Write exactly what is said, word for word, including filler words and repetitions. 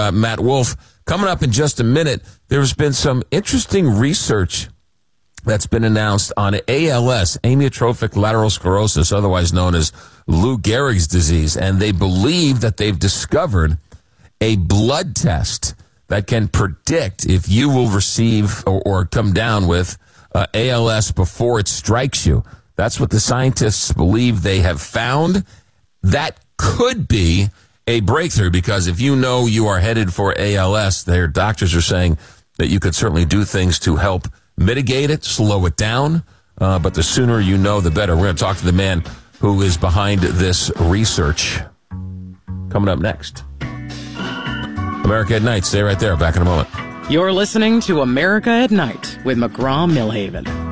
uh, Matt Wolf. Coming up in just a minute, there's been some interesting research that's been announced on A L S, amyotrophic lateral sclerosis, otherwise known as Lou Gehrig's disease. And they believe that they've discovered a blood test that can predict if you will receive or, or come down with uh, A L S before it strikes you. That's what the scientists believe they have found. That could be a breakthrough, because if you know you are headed for A L S, their doctors are saying that you could certainly do things to help mitigate it, slow it down. Uh, but the sooner you know, the better. We're going to talk to the man who is behind this research. Coming up next. America at Night. Stay right there. Back in a moment. You're listening to America at Night with McGraw-Milhaven.